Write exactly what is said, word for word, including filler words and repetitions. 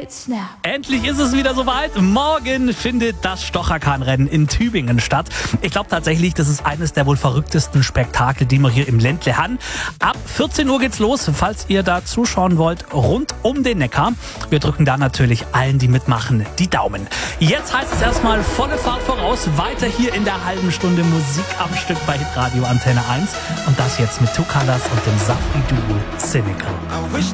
great snap. Endlich ist es wieder soweit. Morgen findet das Stocherkahnrennen in Tübingen statt. Ich glaube tatsächlich, das ist eines der wohl verrücktesten Spektakel, die wir hier im Ländle haben. Ab vierzehn Uhr geht's los, falls ihr da zuschauen wollt, rund um den Neckar. Wir drücken da natürlich allen, die mitmachen, die Daumen. Jetzt heißt es erstmal volle Fahrt voraus. Weiter hier in der halben Stunde Musik am Stück bei Hitradio Antenne eins. Und das jetzt mit Two Colors und dem Safri-Duo Cynical. I wish